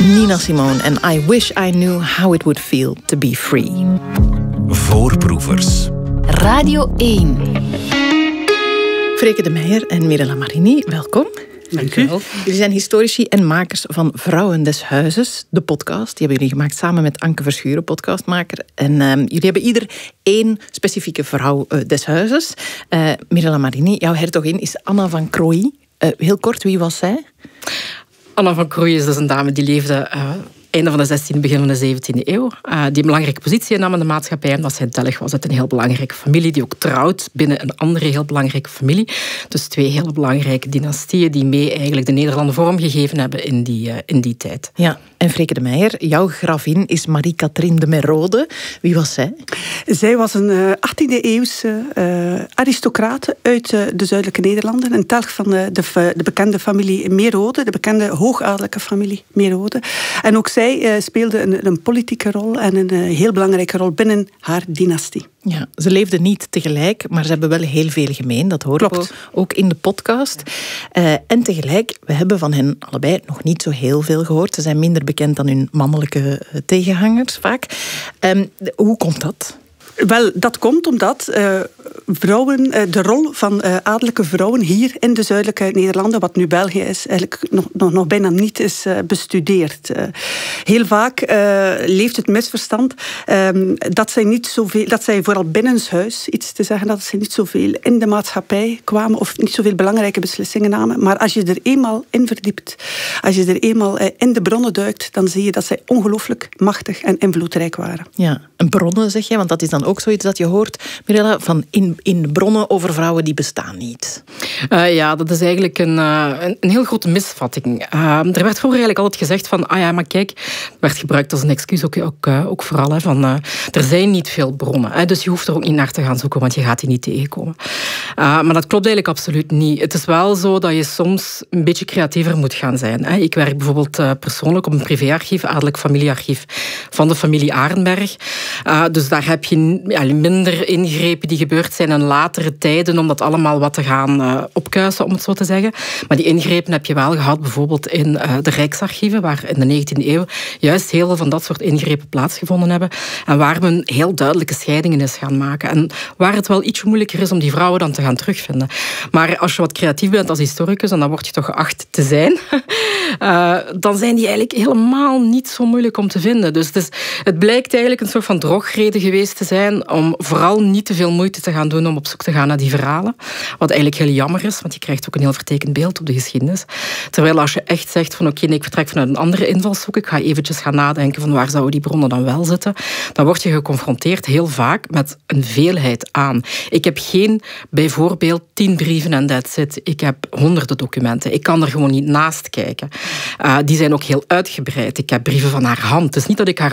Nina Simone en I Wish I Knew How It Would Feel to Be Free. Voorproevers. Radio 1. Freke de Meijer en Mirella Marini, welkom. Dank u. Jullie zijn historici en makers van Vrouwen des Huizes, de podcast. Die hebben jullie gemaakt samen met Anke Verschuren, podcastmaker. En jullie hebben ieder één specifieke vrouw des huizes. Mirella Marini, jouw hertogin is Anna van Croÿ. Heel kort, wie was zij? Anna van Croÿ is dus een dame die leefde einde van de 16e, begin van de 17e eeuw. Die een belangrijke positie innam in de maatschappij. En dat zij tellig was uit een heel belangrijke familie die ook trouwt binnen een andere heel belangrijke familie. Dus twee hele belangrijke dynastieën die mee eigenlijk de Nederlanden vormgegeven hebben in die tijd. Ja, en Freke de Meijer, jouw gravin is Marie-Catherine de Merode. Wie was zij? Zij was een 18e-eeuwse aristocraat uit de zuidelijke Nederlanden. Een telg van de bekende familie Merode, de bekende hoogadellijke familie Merode. En ook zij speelde een politieke rol en een heel belangrijke rol binnen haar dynastie. Ja, ze leefden niet tegelijk, maar ze hebben wel heel veel gemeen. Dat horen we ook in de podcast. En tegelijk, we hebben van hen allebei nog niet zo heel veel gehoord. Ze zijn minder bekend dan hun mannelijke tegenhangers vaak. Hoe komt dat? Wel, dat komt omdat de rol van adellijke vrouwen hier in de zuidelijke Nederlanden, wat nu België is, eigenlijk nog bijna niet is bestudeerd. Heel vaak leeft het misverstand dat zij vooral binnenshuis iets te zeggen, dat ze niet zoveel in de maatschappij kwamen of niet zoveel belangrijke beslissingen namen. Maar als je er eenmaal in verdiept, als je er eenmaal in de bronnen duikt, dan zie je dat zij ongelooflijk machtig en invloedrijk waren. Ja, en bronnen zeg je, want dat is dan ook zoiets dat je hoort, Mirella, van in bronnen over vrouwen die bestaan niet. Ja, dat is eigenlijk een heel grote misvatting. Er werd vroeger eigenlijk altijd gezegd van, maar kijk, werd gebruikt als een excuus ook vooral, hè, van er zijn niet veel bronnen, hè, dus je hoeft er ook niet naar te gaan zoeken, want je gaat die niet tegenkomen. Maar dat klopt eigenlijk absoluut niet. Het is wel zo dat je soms een beetje creatiever moet gaan zijn. Hè. Ik werk bijvoorbeeld persoonlijk op een privéarchief, adellijk familiearchief van de familie Arenberg. Dus daar heb je minder ingrepen die gebeurd zijn in latere tijden om dat allemaal wat te gaan opkuisen, om het zo te zeggen. Maar die ingrepen heb je wel gehad bijvoorbeeld in de Rijksarchieven, waar in de 19e eeuw juist heel veel van dat soort ingrepen plaatsgevonden hebben en waar men heel duidelijke scheidingen is gaan maken. En waar het wel iets moeilijker is om die vrouwen dan te gaan terugvinden. Maar als je wat creatief bent als historicus, en dan word je toch geacht te zijn, dan zijn die eigenlijk helemaal niet zo moeilijk om te vinden. Dus het blijkt eigenlijk een soort van drogreden geweest te zijn om vooral niet te veel moeite te gaan doen om op zoek te gaan naar die verhalen. Wat eigenlijk heel jammer is, want je krijgt ook een heel vertekend beeld op de geschiedenis. Terwijl als je echt zegt van oké, ik vertrek vanuit een andere invalshoek, ik ga eventjes gaan nadenken van waar zouden die bronnen dan wel zitten, dan word je geconfronteerd heel vaak met een veelheid aan. Ik heb geen bijvoorbeeld 10 brieven en that's it. Ik heb honderden documenten. Ik kan er gewoon niet naast kijken. Die zijn ook heel uitgebreid. Ik heb brieven van haar hand. Het is niet dat ik haar